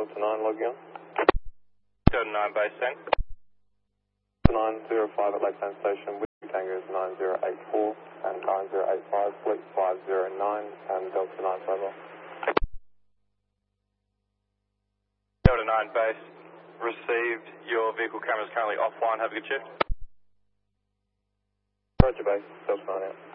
Delta 9 logging on. Delta 9 base 10. 905 at Lakeland Station, Whiskey Tango is 9084 and 9085, fleet 509 and Delta 9 over. Delta 9 base, received. Your vehicle camera is currently offline. Have a good shift. Roger base, Delta 9 out.